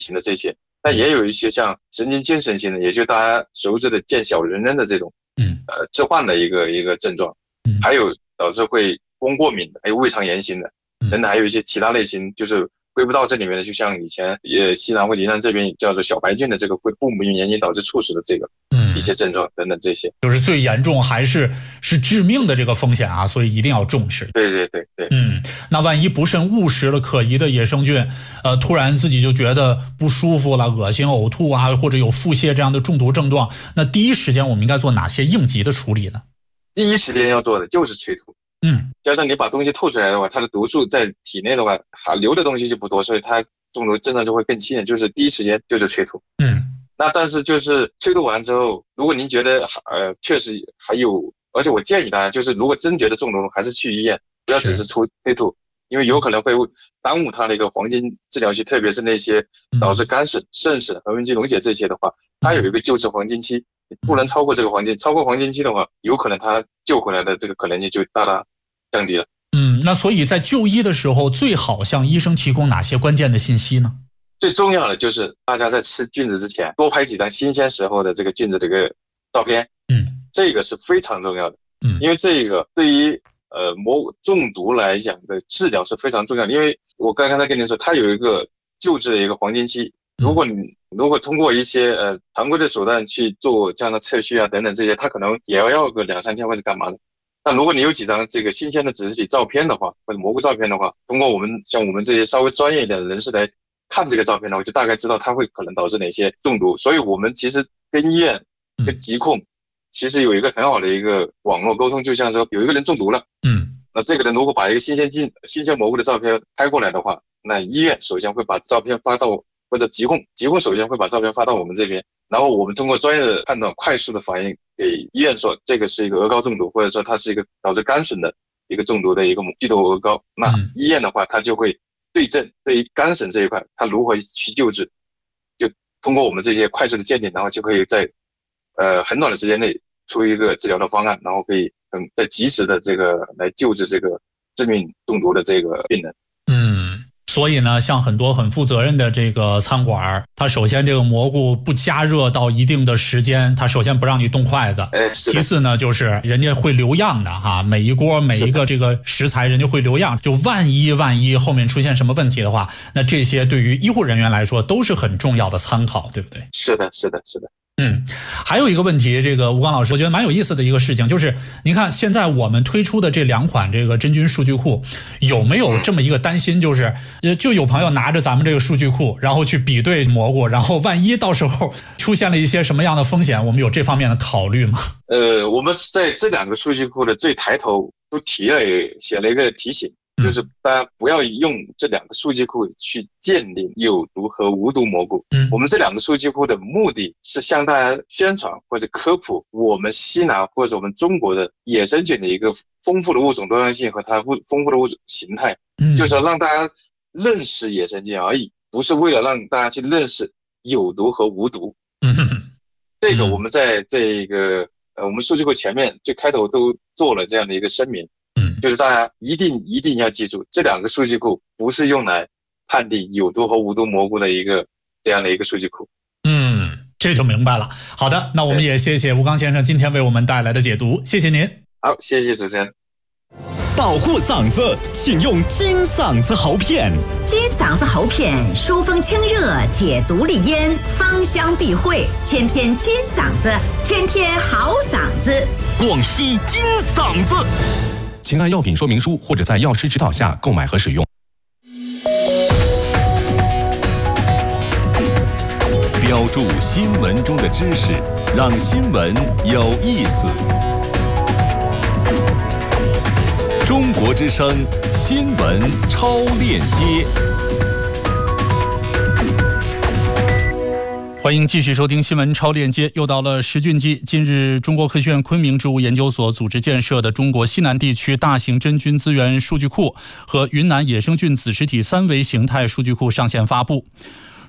型的这些，但也有一些像神经精神型的，也就是大家熟知的见小人的这种致幻的一个症状，还有导致会光过敏的，还有胃肠炎型的等等，还有一些其他类型就是归不到这里面的，就像以前西南或者云南这边叫做小白菌的这个会不明原因导致猝死的这个一些症状等等，这些就是最严重还是致命的这个风险啊，所以一定要重视。 对。 那万一不慎误食了可疑的野生菌，突然自己就觉得不舒服了，恶心、呕吐啊，或者有腹泻这样的中毒症状，那第一时间我们应该做哪些应急的处理呢？ 第一时间要做的就是催吐。加上你把东西吐出来的话，它的毒素在体内的话，留的东西就不多，所以它中毒症状就会更轻，就是第一时间就是催吐。那但是就是催吐完之后，如果您觉得确实还有，而且我建议大家就是如果真觉得中毒了，还是去医院，不要只是催吐，因为有可能会耽误它的一个黄金治疗期，特别是那些导致肝损、肾损、横纹肌溶解这些的话，它有一个救治黄金期，不能超过这个黄金，超过黄金期的话，有可能它救回来的这个可能性就大大降低了。 那所以在就医的时候，最好向医生提供哪些关键的信息呢？ 最重要的就是大家在吃菌子之前，多拍几张新鲜时候的这个菌子的一个照片。这个是非常重要的。因为这个对于中毒来讲的治疗是非常重要的。因为我刚才跟您说，它有一个救治的一个黄金期。如果通过一些常规的手段去做这样的测序啊等等这些，它可能也要个2-3天或者干嘛的。但如果你有几张这个新鲜的指示体照片的话，或者蘑菇照片的话，通过我们这些稍微专业一点的人士来看这个照片的话，就大概知道它会可能导致哪些中毒。所以我们其实跟医院跟疾控其实有一个很好的一个网络沟通，就像说有一个人中毒了，那这个人如果把一个新鲜蘑菇的照片拍过来的话，那医院首先会把照片发到，或者疾控首先会把照片发到我们这边，然后我们通过专业的判断快速的反应给医院说这个是一个鹅膏中毒，或者说它是一个导致肝损的一个中毒的一个剧毒鹅膏。那医院的话它就会对症，对于肝损这一块它如何去救治，就通过我们这些快速的鉴定，然后就可以在很短的时间内出一个治疗的方案，然后可以在及时的这个来救治这个致命中毒的这个病人。 所以呢，像很多很负责任的这个餐馆，它首先这个蘑菇不加热到一定的时间，它首先不让你动筷子。其次呢，就是人家会留样的哈，每一锅每一个这个食材人家会留样，就万一后面出现什么问题的话，那这些对于医护人员来说都是很重要的参考，对不对？ 是的。 还有一个问题，这个吴刚老师，我觉得蛮有意思的一个事情，就是您看现在我们推出的这2款这个真菌数据库，有没有这么一个担心，就是就有朋友拿着咱们这个数据库，然后去比对蘑菇，然后万一到时候出现了一些什么样的风险，我们有这方面的考虑吗？ 我们在这2个数据库的最抬头都写了一个提醒，就是大家不要用这2个数据库去鉴定有毒和无毒蘑菇。我们这2个数据库的目的是向大家宣传或者科普我们西南或者我们中国的野生菌的一个丰富的物种多样性和它丰富的物种形态，就是要让大家认识野生菌而已，不是为了让大家去认识有毒和无毒。这个我们在这个我们数据库前面最开头都做了这样的一个声明。就是大家一定要记住，这2个数据库不是用来判定有毒和无毒蘑菇的这样的一个数据库。 这就明白了。好的，那我们也谢谢吴刚先生今天为我们带来的解读，谢谢您。 好，谢谢主持人。 保护嗓子，请用金嗓子喉片。 金嗓子喉片疏风清热，解毒利咽，芳香避秽，天天金嗓子，天天好嗓子。 广西金嗓子。请按药品说明书或者在药师指导下购买和使用。标注新闻中的知识，让新闻有意思。中国之声新闻超链接。 欢迎继续收听新闻超链接，又到了时菌季。近日，中国科学院昆明植物研究所组织建设的中国西南地区大型真菌资源数据库和云南野生菌子实体3维形态数据库上线发布。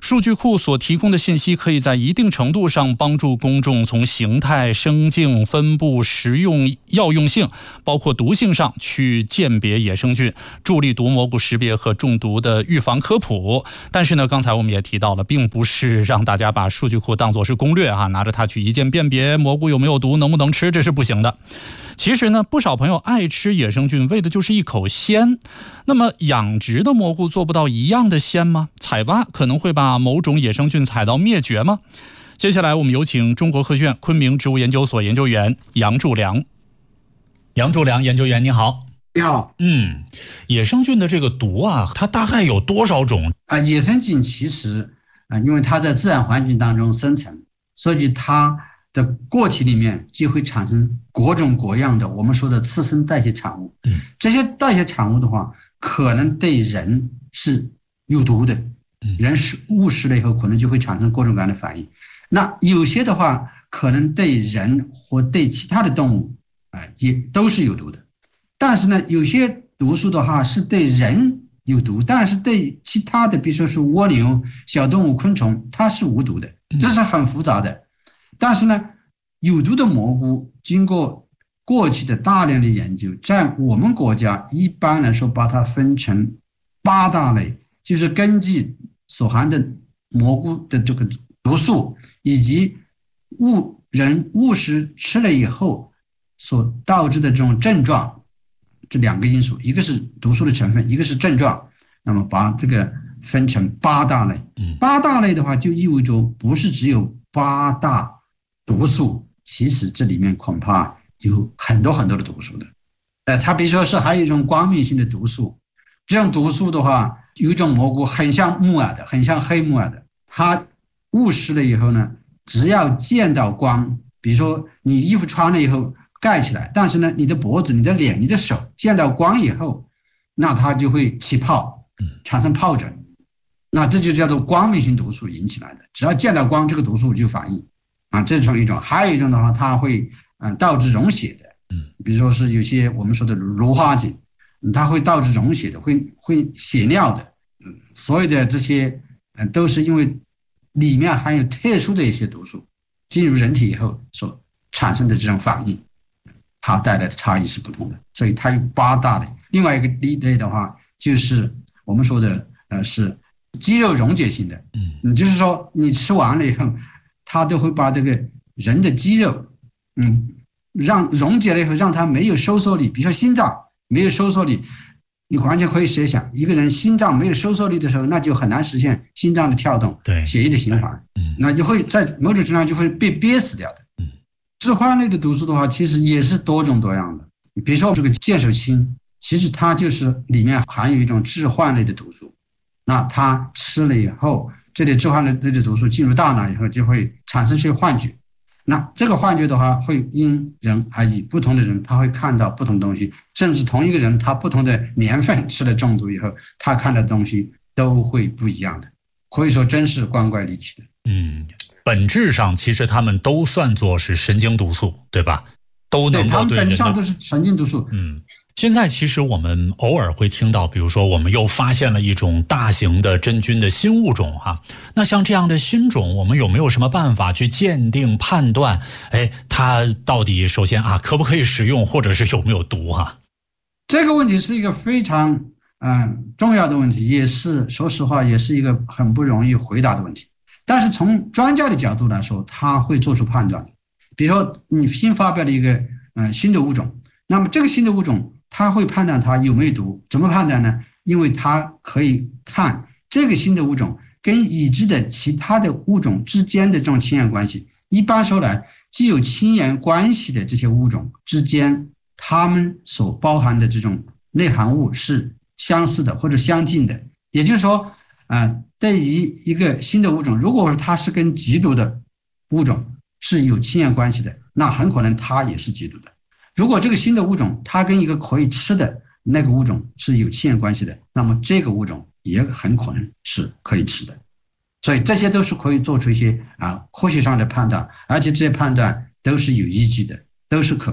数据库所提供的信息可以在一定程度上帮助公众从形态、生境、分布、食用、药用性，包括毒性上去鉴别野生菌，助力毒蘑菇识别和中毒的预防科普。但是呢，刚才我们也提到了，并不是让大家把数据库当作是攻略拿着它去一键辨别蘑菇有没有毒、能不能吃，这是不行的。其实呢，不少朋友爱吃野生菌，为的就是一口鲜。那么养殖的蘑菇做不到一样的鲜吗？采挖可能会把某种野生菌采到灭绝吗？接下来我们有请中国科学院昆明植物研究所研究员杨柱良。杨柱良研究员，你好。 你好。 野生菌的这个毒它大概有多少种？ 野生菌其实因为它在自然环境当中生成，所以它的个体里面就会产生各种各样的我们说的次生代谢产物。这些代谢产物的话，可能对人是有毒的，人误食了以后可能就会产生各种各样的反应。那有些的话可能对人或对其他的动物也都是有毒的。但是呢，有些毒素的话是对人有毒，但是对其他的比如说是蜗牛、小动物、昆虫它是无毒的，这是很复杂的。但是呢，有毒的蘑菇经过过去的大量的研究，在我们国家一般来说把它分成8大类，就是根据所含的蘑菇的这个毒素以及人误食吃了以后所导致的这种症状，这2个因素，一个是毒素的成分，一个是症状，那么把这个分成8大类。8大类的话就意味着不是只有8大毒素，其实这里面恐怕有很多很多的毒素的。它比如说是还有一种光明性的毒素，这种毒素的话，有一种蘑菇很像木耳的，很像黑木耳的，它误食了以后呢，只要见到光，比如说你衣服穿了以后盖起来，但是呢，你的脖子、你的脸、你的手见到光以后，那它就会起泡，产生疱疹。那这就叫做光明性毒素引起来的，只要见到光，这个毒素就反应。这是一种。还有一种的话，它会导致溶血的，比如说是有些我们说的芦花菌，它会导致溶血的，会血尿的。所有的这些都是因为里面含有特殊的一些毒素进入人体以后所产生的这种反应，它带来的差异是不同的。所以它有8大类。另外一个类的话，就是我们说的是肌肉溶解性的，就是说你吃完了以后，它都会把这个人的肌肉让溶解了以后，让它没有收缩力。比如说心脏没有收缩力，你完全可以设想，一个人心脏没有收缩力的时候，那就很难实现心脏的跳动，血液的循环，那就会在某种程度上就会被憋死掉的。致幻类的毒素的话，其实也是多种多样的。比如说这个剑手青，其实它就是里面含有一种致幻类的毒素，那它吃了以后，这里致幻类的毒素进入大脑以后，就会产生些幻觉。那这个幻觉的话，会因人而异，不同的人他会看到不同的东西，甚至同一个人他不同的年份吃了中毒以后，他看的东西都会不一样的，可以说真是光怪离奇的。 本质上其实他们都算作是神经毒素，对吧？都能够对人的，他们本质上都是神经毒素。 现在其实我们偶尔会听到，比如说我们又发现了一种大型的真菌的新物种那像这样的新种，我们有没有什么办法去鉴定判断它到底首先可不可以使用，或者是有没有毒这个问题是一个非常重要的问题，也是说实话也是一个很不容易回答的问题。但是从专家的角度来说，他会做出判断的。比如说你新发表了一个新的物种，那么这个新的物种他会判断它有没有毒。怎么判断呢？因为他可以看这个新的物种跟已知的其他的物种之间的这种亲缘关系。一般说来，具有亲缘关系的这些物种之间，它们所包含的这种内含物是相似的或者相近的。也就是说对于一个新的物种，如果说它是跟极毒的物种是有亲缘关系的，那很可能它也是极毒的。如果这个新的物种它跟一个可以吃的那个物种是有亲缘关系的，那么这个物种也很可能是可以吃的。所以这些都是可以做出一些科学上的判断，而且这些判断都是有依据的，都是可靠的。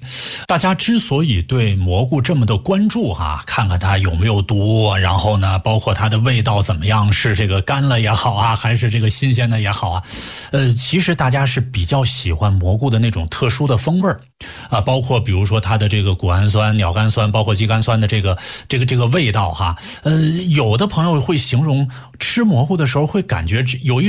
大家之所以对蘑菇这么的关注看看它有没有毒，然后呢，包括它的味道怎么样，是这个干了也好还是这个新鲜的也好其实大家是比较喜欢蘑菇的那种特殊的风味包括比如说它的这个谷氨酸、鸟苷酸，包括肌苷酸的这个味道有的朋友会形容吃蘑菇的时候会感觉有一